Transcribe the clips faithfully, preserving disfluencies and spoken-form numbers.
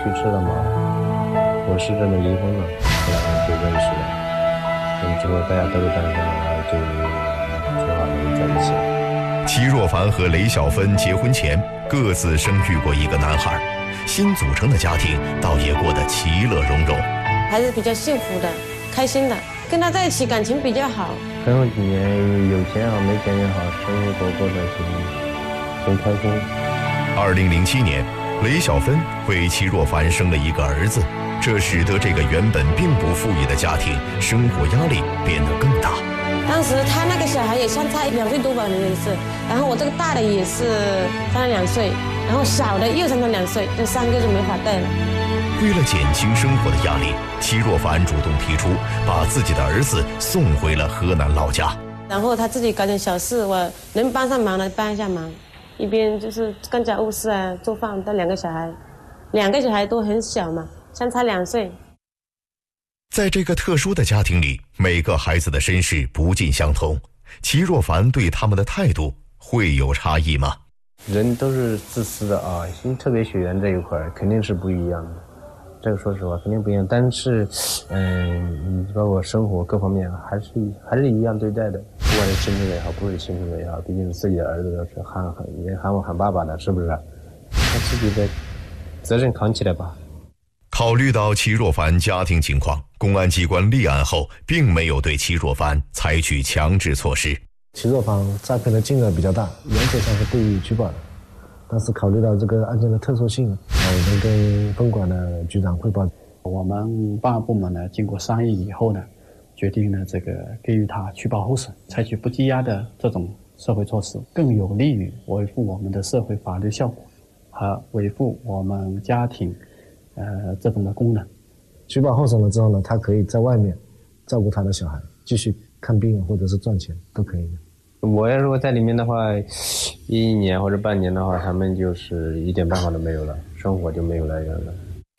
世了嘛，我是真的离婚了，后来就认识了，认识之后大家都是单身了，然后就计划在一起了。 齐若凡和雷小芬结婚前各自生育过一个男孩，新组成的家庭倒也过得其乐融融， 还是比较幸福的，开心的，跟他在一起感情比较好。 婚后几年，有钱也好，没钱也好，生活过得挺挺开心。 二零零七年，雷小芬为齐若凡生了一个儿子，这使得这个原本并不富裕的家庭生活压力变得更大。 当时他那个小孩也相差两岁多吧，也是，然后我这个大的也是差了两岁，然后小的又相差两岁，这三个就没法带了。 为了减轻生活的压力，齐若凡主动提出把自己的儿子送回了河南老家。 然后他自己搞点小事，我能帮上忙的帮一下忙，一边就是干家务事啊，做饭带两个小孩，两个小孩都很小嘛，相差两岁。 在这个特殊的家庭里，每个孩子的身世不尽相同，齐若凡对他们的态度会有差异吗？ 人都是自私的啊，特别血缘这一块肯定是不一样的。这个说实话肯定不一样，但是，嗯，包括生活各方面还是还是一样对待的。不管是亲生的也好，不是亲生的也好，毕竟自己的儿子都是喊喊也喊我喊爸爸的，是不是？他自己的责任扛起来吧。 考虑到齐若凡家庭情况，公安机关立案后并没有对齐若凡采取强制措施。 齐若凡诈骗的金额比较大，原则上是不予举报的。但是考虑到这个案件的特殊性，我们跟分管的局长汇报。 我们办案部门呢，经过商议以后呢，决定呢这个给予他取保候审，采取不羁押的这种社会措施，更有利于维护我们的社会法律效果和维护我们家庭呃这种的功能。 取保候审了之后呢，他可以在外面照顾他的小孩，继续看病或者是赚钱都可以的。 我要如果在里面的话，一年或者半年的话，他们就是一点办法都没有了，生活就没有来源了。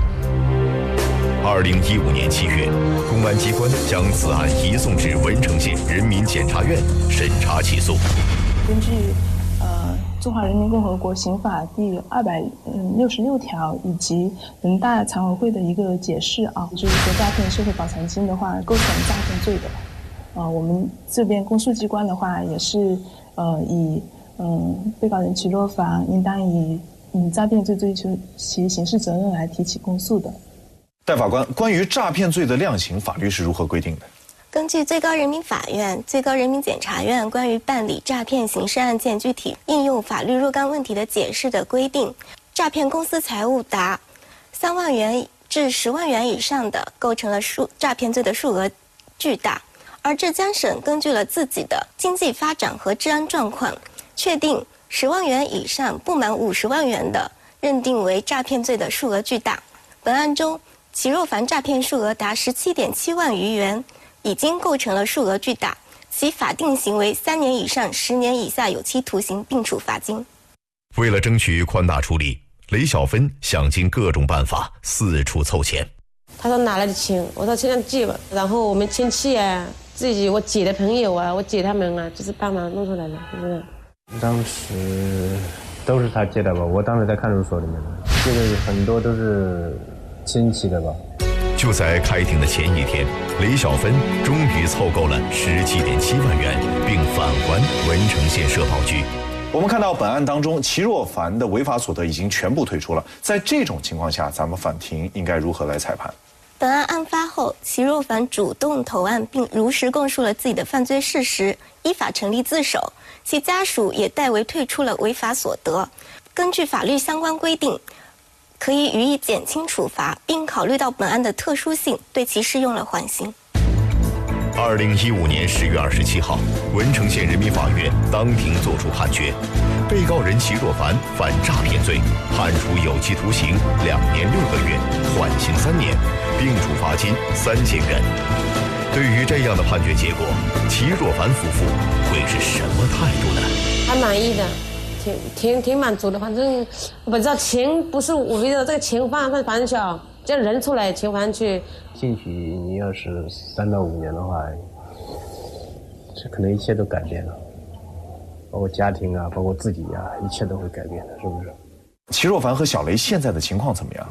二零一五年七月，公安机关将此案移送至文成县人民检察院审查起诉。 根据呃《中华人民共和国刑法》第二百六十六条以及人大常委会的一个解释啊，就是说诈骗社会保残金的话，构成诈骗罪的。呃，我们这边公诉机关的话，也是呃以嗯被告人齐若凡应当以嗯诈骗罪追究其刑事责任来提起公诉的。 戴法官，关于诈骗罪的量刑，法律是如何规定的？ 根据最高人民法院、最高人民检察院关于办理诈骗刑事案件具体应用法律若干问题的解释的规定，诈骗公私财物达三万元至十万元以上的，构成了数诈骗罪的数额巨大。而浙江省根据了自己的经济发展和治安状况，确定十万元以上不满五十万元的，认定为诈骗罪的数额巨大。本案中，齐若凡诈骗数额达十七点七万余元，已经构成了数额巨大，其法定刑为三年以上十年以下有期徒刑，并处罚金。 为了争取宽大处理，雷小芬想尽各种办法四处凑钱。 他说哪来的钱？我说现在借吧。然后我们亲戚啊，自己我姐的朋友啊，我姐他们啊，就是帮忙弄出来的，是不是？ 当时都是他借的吧？我当时在看守所里面的，借的很多都是亲戚的吧。 就在开庭的前一天，雷小芬终于凑够了十七点七万元，并返还文成县社保局。 我们看到本案当中，齐若凡的违法所得已经全部退出了。在这种情况下，咱们法庭应该如何来裁判？ 本案案发后，齐若凡主动投案，并如实供述了自己的犯罪事实，依法成立自首。其家属也代为退出了违法所得。根据法律相关规定，可以予以减轻处罚，并考虑到本案的特殊性，对其适用了缓刑。 二零一五年十月二十七号，文成县人民法院当庭作出判决，被告人齐若凡犯诈骗罪，判处有期徒刑两年六个月，缓刑三年，并处罚金三千元。对于这样的判决结果，齐若凡夫妇会是什么态度呢？ 还满意的，挺挺挺满足的。反正我知道钱不是我觉得这个钱放放反正小，叫人出来钱还去。 兴许你要是三到五年的话，这可能一切都改变了，包括家庭啊，包括自己啊，一切都会改变的，是不是？ 齐若凡和小雷现在的情况怎么样？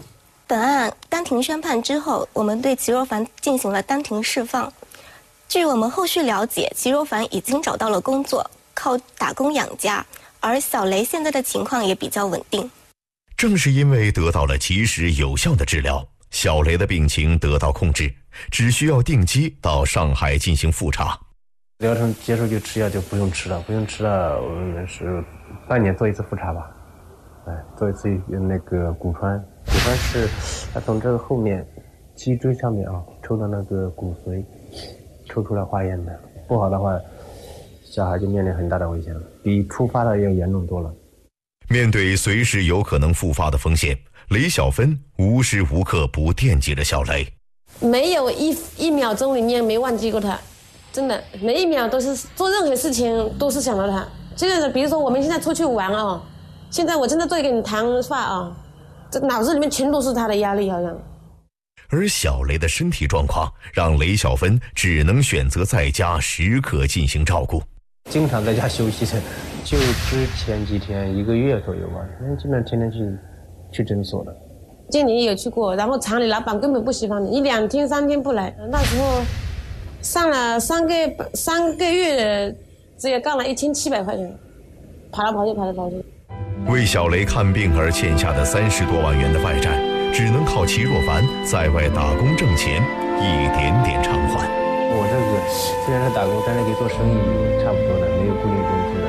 本案当庭宣判之后，我们对齐若凡进行了当庭释放。据我们后续了解，齐若凡已经找到了工作，靠打工养家，而小雷现在的情况也比较稳定。 正是因为得到了及时有效的治疗，小雷的病情得到控制，只需要定期到上海进行复查。 疗程结束就吃药，就不用吃了，不用吃了，我们是半年做一次复查吧。哎，做一次那个骨穿，骨穿是他从这个后面脊椎上面啊抽的那个骨髓抽出来化验的，不好的话，小孩就面临很大的危险了，比突发的要严重多了。 面对随时有可能复发的风险，雷小芬无时无刻不惦记着小雷， 没有一一秒钟里面没忘记过他，真的每一秒都是做任何事情都是想到他。这个比如说我们现在出去玩啊，现在我正在做一个你谈话啊，这脑子里面全都是他的压力好像。 而小雷的身体状况让雷小芬只能选择在家时刻进行照顾， 经常在家休息的，就之前几天一个月左右吧，因为基本上天天去去诊所的。 见你也有去过，然后厂里老板根本不喜欢你，你两天三天不来，那时候上了三个三个月，只有干了一千七百块钱，跑来跑去跑来跑去。 为小雷看病而欠下的三十多万元的外债，只能靠齐若凡在外打工挣钱一点点偿还。 我这个虽然是打工，但是可以做生意，差不多的，没有固定工资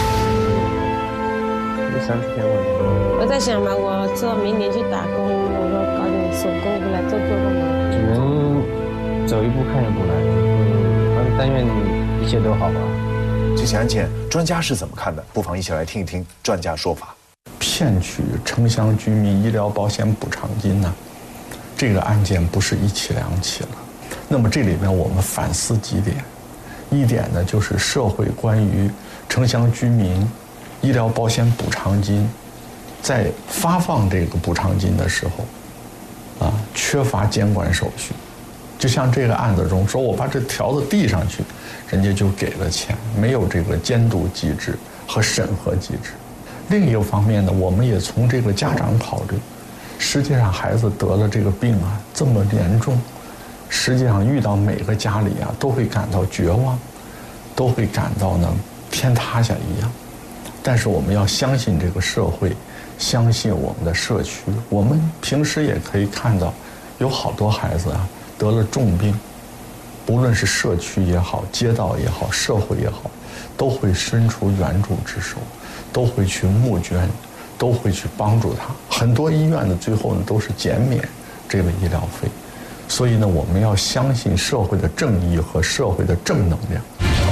的，有三四千块钱。 我在想嘛，我说明年去打工，我说搞点手工回来做做工嘛。 只能走一步看一步来，嗯，但愿一切都好吧。 这起案件专家是怎么看的？不妨一起来听一听专家说法。 骗取城乡居民医疗保险补偿金呢，这个案件不是一起两起了。那么这里面我们反思几点，一点呢就是社会关于城乡居民医疗保险补偿金在发放这个补偿金的时候啊，缺乏监管手续。就像这个案子中说，我把这条子递上去，人家就给了钱，没有这个监督机制和审核机制。另一个方面呢，我们也从这个家长考虑，实际上孩子得了这个病啊这么严重，实际上遇到每个家里啊都会感到绝望，都会感到呢天塌下一样。但是我们要相信这个社会，相信我们的社区。我们平时也可以看到，有好多孩子啊得了重病，无论是社区也好，街道也好，社会也好，都会伸出援助之手，都会去募捐，都会去帮助他。很多医院的最后呢都是减免这个医疗费，所以呢我们要相信社会的正义和社会的正能量。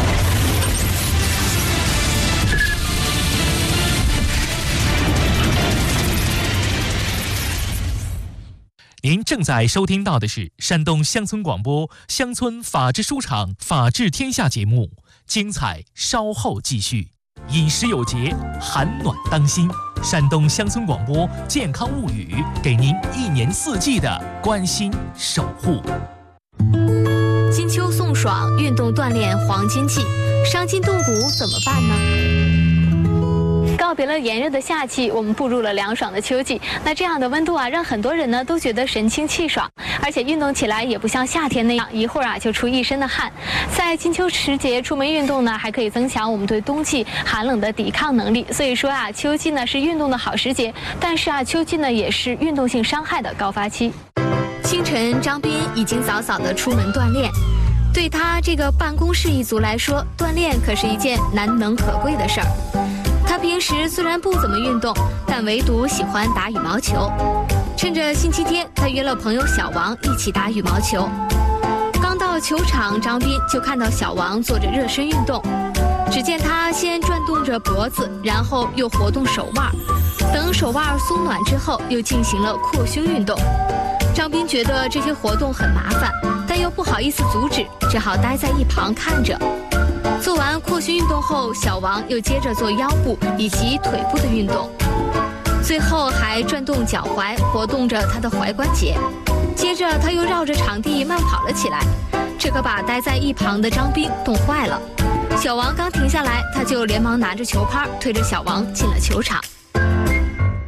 您正在收听到的是山东乡村广播乡村法制书场法治天下节目，精彩稍后继续。饮食有节，寒暖当心。山东乡村广播健康物语，给您一年四季的关心守护。 金秋送爽，运动锻炼黄金季，伤筋动骨怎么办呢？告别了炎热的夏季，我们步入了凉爽的秋季。那这样的温度啊，让很多人呢都觉得神清气爽，而且运动起来也不像夏天那样一会儿啊就出一身的汗。在金秋时节出门运动呢，还可以增强我们对冬季寒冷的抵抗能力。所以说啊，秋季呢是运动的好时节，但是啊，秋季呢也是运动性伤害的高发期。清晨，张斌已经早早的出门锻炼。对他这个办公室一族来说，锻炼可是一件难能可贵的事儿。他平时虽然不怎么运动，但唯独喜欢打羽毛球。趁着星期天，他约了朋友小王一起打羽毛球。刚到球场，张斌就看到小王做着热身运动。只见他先转动着脖子，然后又活动手腕，等手腕松暖之后，又进行了扩胸运动。张斌觉得这些活动很麻烦，但又不好意思阻止，只好待在一旁看着。做完扩胸运动后，小王又接着做腰部以及腿部的运动，最后还转动脚踝，活动着他的踝关节。接着他又绕着场地慢跑了起来，这可把待在一旁的张斌冻坏了。小王刚停下来，他就连忙拿着球拍推着小王进了球场。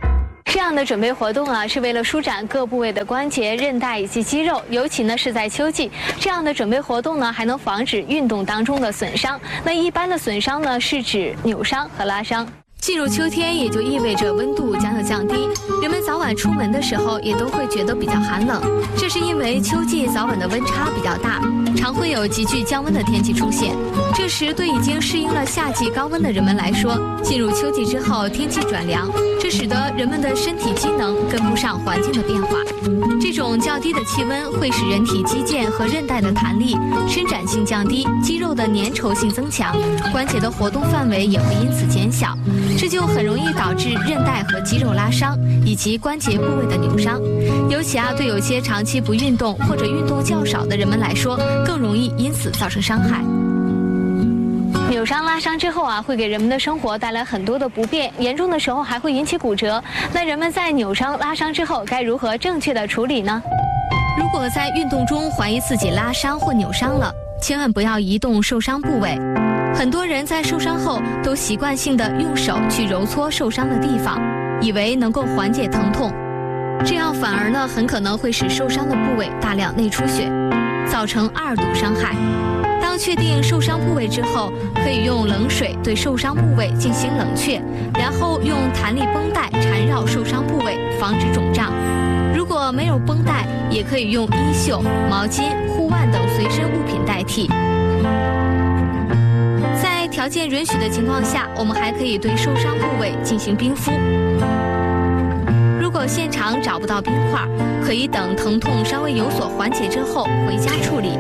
这样的准备活动啊，是为了舒展各部位的关节、韧带以及肌肉，尤其呢是在秋季。这样的准备活动呢，还能防止运动当中的损伤。那一般的损伤呢，是指扭伤和拉伤。进入秋天，也就意味着温度将要降低，人们早晚出门的时候也都会觉得比较寒冷。这是因为秋季早晚的温差比较大，常会有急剧降温的天气出现。这时，对已经适应了夏季高温的人们来说，进入秋季之后天气转凉，这使得人们的身体机能跟不上环境的变化。这种较低的气温会使人体肌腱和韧带的弹力、伸展性降低，肌肉的粘稠性增强，关节的活动范围也会因此减小。这就很容易导致韧带和肌肉拉伤，以及关节部位的扭伤。尤其啊，对有些长期不运动或者运动较少的人们来说，更容易因此造成伤害。扭伤拉伤之后啊，会给人们的生活带来很多的不便，严重的时候还会引起骨折。那人们在扭伤拉伤之后，该如何正确的处理呢？如果在运动中怀疑自己拉伤或扭伤了，千万不要移动受伤部位。很多人在受伤后都习惯性的用手去揉搓受伤的地方，以为能够缓解疼痛，这样反而呢很可能会使受伤的部位大量内出血，造成二度伤害。当确定受伤部位之后，可以用冷水对受伤部位进行冷却，然后用弹力绷带缠绕受伤部位，防止肿胀。如果没有绷带，也可以用衣袖、毛巾、护腕等随身物品代替。在条件允许的情况下，我们还可以对受伤部位进行冰敷。如果现场找不到冰块，可以等疼痛稍微有所缓解之后回家处理。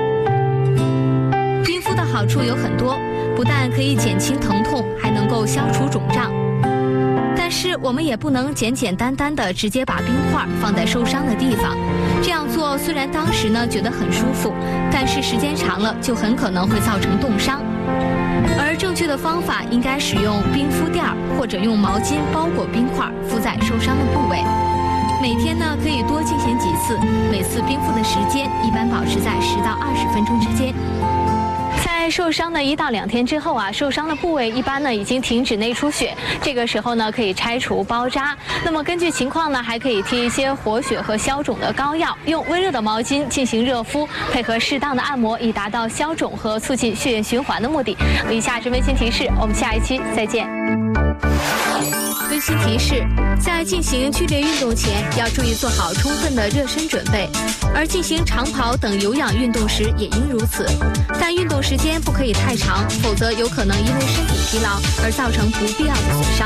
冰敷的好处有很多，不但可以减轻疼痛，还能够消除肿胀。但是我们也不能简简单单的直接把冰块放在受伤的地方，这样做虽然当时呢觉得很舒服，但是时间长了就很可能会造成冻伤。而正确的方法应该使用冰敷垫或者用毛巾包裹冰块敷在受伤的部位。每天呢可以多进行几次，每次冰敷的时间一般保持在十到二十分钟之间。在受伤的一到两天之后啊，受伤的部位一般呢已经停止内出血，这个时候呢可以拆除包扎。那么根据情况呢，还可以贴一些活血和消肿的膏药，用温热的毛巾进行热敷，配合适当的按摩，以达到消肿和促进血液循环的目的。以下是温馨提示，我们下一期再见。温馨提示：在进行剧烈运动前，要注意做好充分的热身准备，而进行长跑等有氧运动时也应如此。但运动时间不可以太长，否则有可能因为身体疲劳而造成不必要的损伤。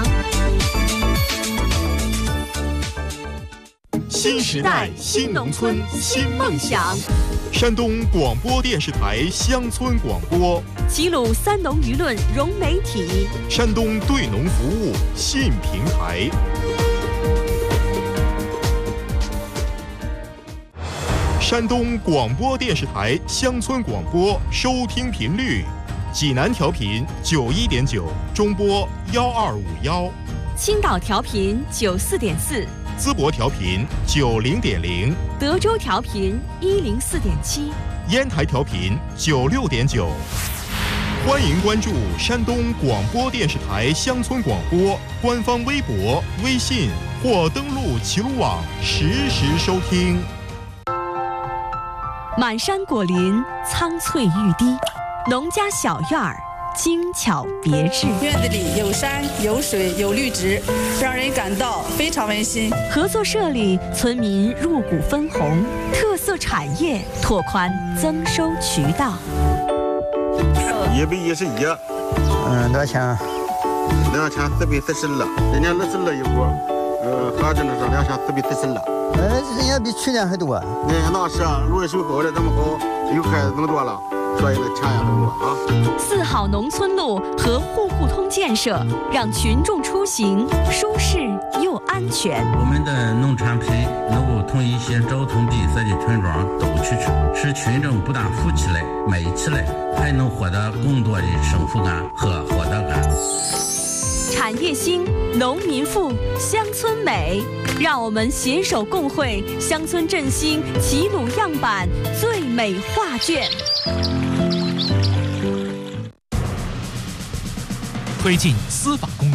新时代，新农村，新梦想。山东广播电视台乡村广播， 齐鲁三农舆论融媒体， 山东对农服务信平台。山东广播电视台乡村广播收听频率：济南调频九一点九，中波幺二五幺； 青岛调频九四点四。 淄博调频九零点零， 德州调频一零四点七， 烟台调频九六点九。欢迎关注山东广播电视台乡村广播官方微博、微信或登录齐鲁网实时收听。 满山果林，苍翠欲滴，农家小院儿。精巧别致， 院子里有山有水有绿植，让人感到非常温馨。 合作社里村民入股分红，特色产业拓宽增收渠道。 一百一十一，嗯，多少钱？两千四百四十二，今年二十二一股，呃，合着呢是两千四百四十二。哎，人家比去年还多。哎，那是轮手好了，这么好，又开始更多了。所以呢，钱也很多啊。 四好农村路和户户通建设，让群众出行舒适又安全。 我们的农产品能够从一些交通闭塞的村庄走出去，使群众不但富起来、美起来，还能获得更多的幸福感和获得感。 产业兴，农民富，乡村美，让我们携手共绘乡村振兴齐鲁样板最美画卷。 推进司法公开，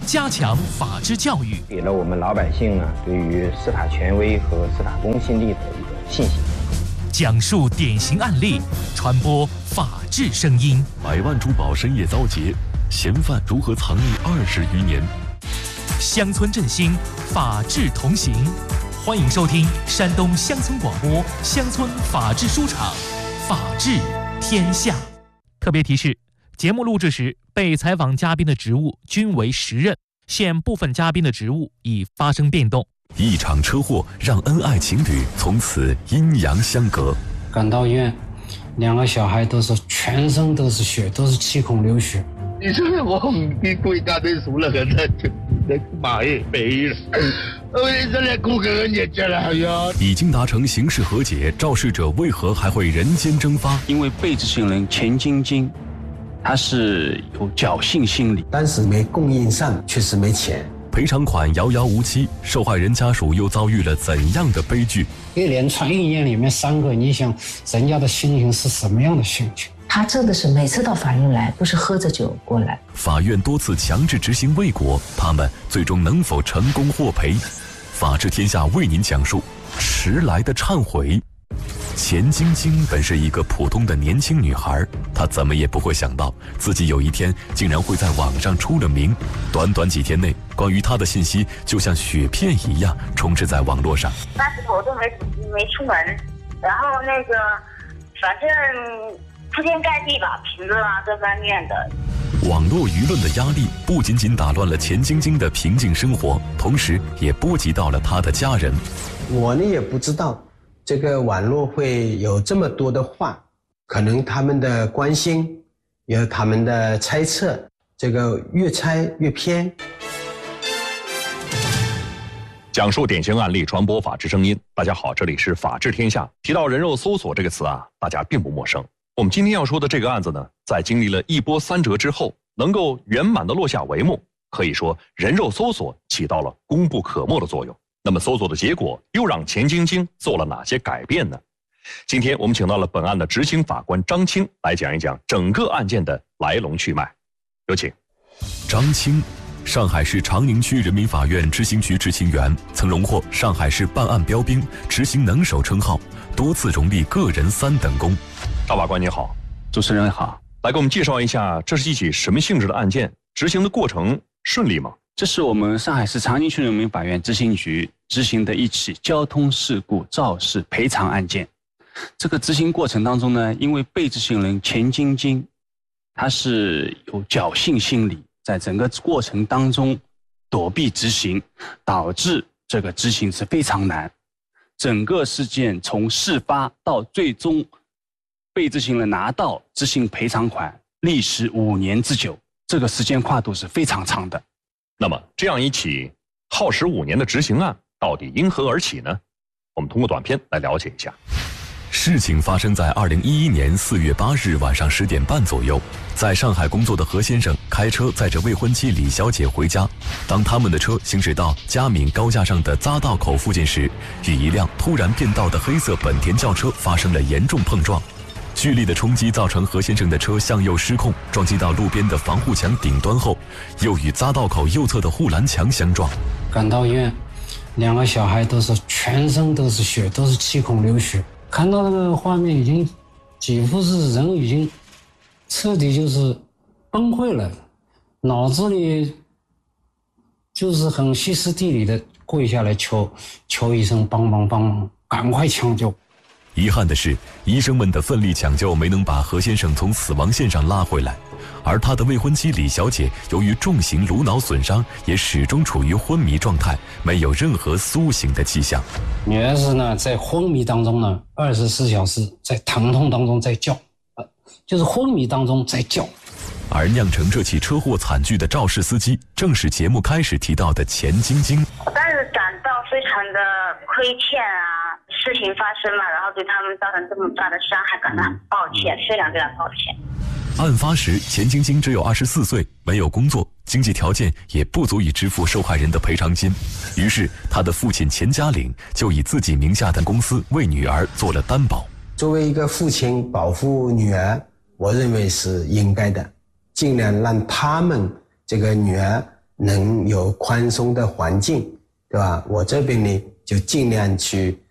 加强法治教育， 给了我们老百姓呢对于司法权威和司法公信力的一个信心。 讲述典型案例，传播法治声音。 百万珠宝深夜遭劫，嫌犯如何藏匿二十余年？ 乡村振兴，法治同行。欢迎收听山东乡村广播乡村法治书场，法治天下。特别提示：节目录制时，被采访嘉宾的职务均为实任，现部分嘉宾的职务已发生变动。 一场车祸让恩爱情侣从此阴阳相隔。 赶到医院，两个小孩都是全身都是血，都是七孔流血。 你说我你国家队输了，现在就那妈也没了，我这来过个年节了呀。 已经达成刑事和解，肇事者为何还会人间蒸发？ 因为被执行人钱晶晶，他是有侥幸心理， 当时没供应上，确实没钱。 赔偿款遥遥无期，受害人家属又遭遇了怎样的悲剧？ 一连串一夜里面三个，你想人家的心情是什么样的心情？ 他真的是每次到法院来都是喝着酒过来。 法院多次强制执行未果，他们最终能否成功获赔？法治天下为您讲述迟来的忏悔。钱晶晶本是一个普通的年轻女孩，她怎么也不会想到自己有一天竟然会在网上出了名。短短几天内，关于她的信息就像雪片一样充斥在网络上。 那时候我都没没出门，然后那个反正铺天盖地吧，评论啊这方面的。 网络舆论的压力不仅仅打乱了钱晶晶的平静生活，同时也波及到了她的家人。 我呢也不知道这个网络会有这么多的话，可能他们的关心，有他们的猜测，这个越猜越偏。 讲述典型案例，传播法治声音。大家好，这里是法治天下。提到人肉搜索这个词啊，大家并不陌生。我们今天要说的这个案子呢，在经历了一波三折之后，能够圆满的落下帷幕，可以说人肉搜索起到了功不可没的作用。那么搜索的结果又让钱晶晶做了哪些改变呢？今天我们请到了本案的执行法官张青来讲一讲整个案件的来龙去脉。有请。 张青，上海市长宁区人民法院执行局执行员，曾荣获上海市办案标兵、执行能手称号，多次荣立个人三等功。 赵法官你好。 主持人好。 来给我们介绍一下，这是一起什么性质的案件？执行的过程顺利吗？ 这是我们上海市长宁区人民法院执行局执行的一起交通事故肇事赔偿案件。这个执行过程当中呢，因为被执行人钱晶晶，他是有侥幸心理，在整个过程当中躲避执行，导致这个执行是非常难。整个事件从事发到最终被执行人拿到执行赔偿款，历时五年之久，这个时间跨度是非常长的。 那么这样一起耗时五年的执行案到底因何而起呢？我们通过短片来了解一下。 事情发生在二零一一年四月八日晚上十点半左右，在上海工作的何先生开车载着未婚妻李小姐回家。当他们的车行驶到嘉闵高架上的匝道口附近时，与一辆突然变道的黑色本田轿车发生了严重碰撞。剧烈的冲击造成何先生的车向右失控，撞击到路边的防护墙顶端后，又与匝道口右侧的护栏墙相撞。 赶到医院，两个小孩都是全身都是血，都是七孔流血。看到那个画面，已经几乎是人已经彻底就是崩溃了，脑子里就是很歇斯底里的跪下来求求医生帮忙帮忙，赶快抢救。 遗憾的是，医生们的奋力抢救没能把何先生从死亡线上拉回来，而他的未婚妻李小姐由于重型颅脑损伤，也始终处于昏迷状态，没有任何苏醒的迹象。 女儿是呢，在昏迷当中呢，二十四小时在疼痛当中在叫，呃，就是昏迷当中在叫。 而酿成这起车祸惨剧的肇事司机，正是节目开始提到的钱晶晶。 但是感到非常的亏欠啊，事情发生了，然后对他们造成这么大的伤害，感到很抱歉，非常非常抱歉。 案发时，钱晶晶只有二十四岁，没有工作，经济条件也不足以支付受害人的赔偿金。于是，他的父亲钱家岭就以自己名下的公司为女儿做了担保。 作为一个父亲，保护女儿，我认为是应该的，尽量让他们这个女儿能有宽松的环境，对吧？我这边呢就尽量去